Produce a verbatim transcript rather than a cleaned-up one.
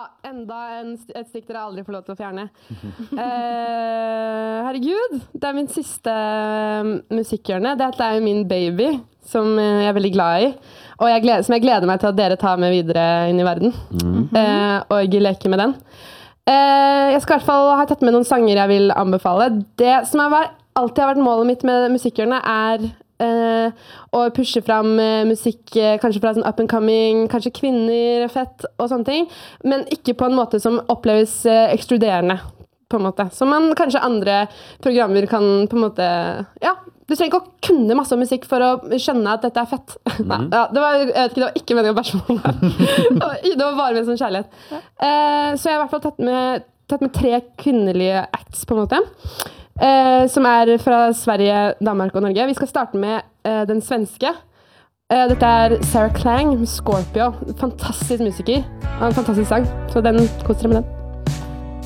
enda en, et stikk dere aldri får lov til å fjerne. Eh, herregud, det er min siste um, musikkhjørne. Dette er jo min baby, som uh, jeg er veldig glad i. Og jeg gleder, som jeg gleder meg til at dere tar med videre inn i verden. Mm. Eh, og leker med den. Eh, jeg skal i hvert fall ha tatt med noen sanger jeg vil anbefale. Det som har vært, alltid har vært målet mitt med musikkhjørnet er Uh, og pushe fram uh, musikk uh, kanskje fra sånn up and coming, kanskje kvinner, fett og sånne ting, men ikke på en måte som oppleves uh, ekskluderende, på en måte. Som man kanskje andre programmer kan på en måte, ja, du trenger ikke å kunne masse musikk for å skjønne at dette er fett. Mm. Nei, ja, det var, jeg vet ikke, det var ikke meningen å bæsje på meg. Det var bare med sånn kjærlighet. Uh, så jeg har i hvert fall tatt med, tatt med tre kvinnelige acts, på en måte. Eh, som er fra Sverige, Danmark og Norge. Vi skal starte med eh, den svenske. Eh, dette er Sarah Klang med Scorpio. Fantastisk musiker og en fantastisk sang. Så den koser dere med den.